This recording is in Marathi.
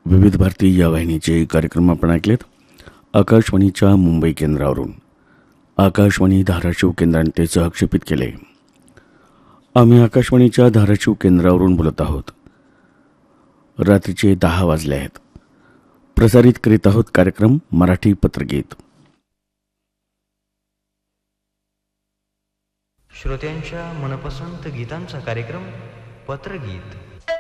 विविध भारती या वाहिनीचे कार्यक्रम आपण ऐकलेत. आकाशवाणीच्या मुंबई केंद्रावरून आकाशवाणी धाराशिव केंद्राने ते सहक्षेपित केले. आम्ही आकाशवाणीच्या धाराशिव केंद्रावरून बोलत आहोत. रात्रीचे 10 वाजले आहेत. प्रसारित करीत आहोत कार्यक्रम मराठी पत्रगीत. श्रोत्यांच्या मनपसंत गीतांचा कार्यक्रम पत्रगीत.